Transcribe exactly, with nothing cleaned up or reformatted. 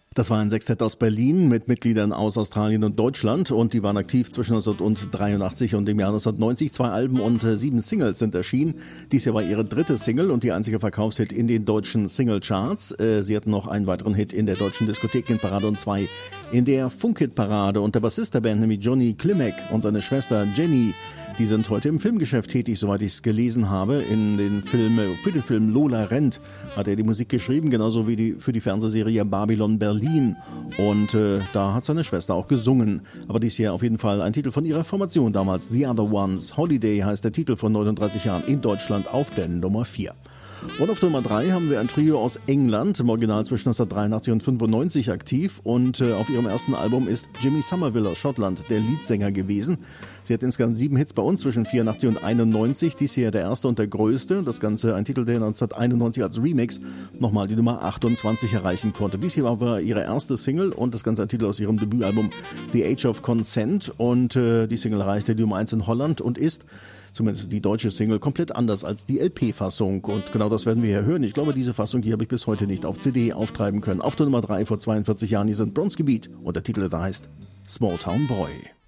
Das war ein Sextett aus Berlin mit Mitgliedern aus Australien und Deutschland und die waren aktiv zwischen neunzehnhundertdreiundachtzig und dem Jahr neunzehnhundertneunzig. Zwei Alben und äh, sieben Singles sind erschienen. Dies Jahr war ihre dritte Single und die einzige Verkaufshit in den deutschen Singlecharts. Äh, sie hatten noch einen weiteren Hit in der deutschen Diskothekenparade und zwei in der Funkhit-Parade. Und der Bassist der Band, nämlich Johnny Klimek und seine Schwester Jenny, die sind heute im Filmgeschäft tätig, soweit ich es gelesen habe. In den Film, für den Film Lola rennt hat er die Musik geschrieben, genauso wie die, für die Fernsehserie Babylon Berlin. Und äh, da hat seine Schwester auch gesungen. Aber dies hier auf jeden Fall ein Titel von ihrer Formation damals, The Other Ones. Holiday heißt der Titel von neununddreißig Jahren in Deutschland auf der Nummer vier. Und auf Nummer drei haben wir ein Trio aus England, im Original zwischen neunzehnhundertdreiundachtzig und fünfundneunzig aktiv. Und äh, auf ihrem ersten Album ist Jimmy Somerville aus Schottland der Leadsänger gewesen. Sie hat insgesamt sieben Hits bei uns zwischen vierundachtzig und einundneunzig. Dies hier der erste und der größte. Das Ganze ein Titel, der neunzehnhunderteinundneunzig als Remix nochmal die Nummer achtundzwanzig erreichen konnte. Dies hier war ihre erste Single und das Ganze ein Titel aus ihrem Debütalbum The Age of Consent. Und äh, die Single erreichte die Nummer eins in Holland und ist, zumindest die deutsche Single, komplett anders als die L P-Fassung. Und genau das werden wir hier hören. Ich glaube, diese Fassung, die habe ich bis heute nicht auf C D auftreiben können. Auf der Nummer drei vor zweiundvierzig Jahren, hier sind Bronski Beat und der Titel da heißt Small Town Boy.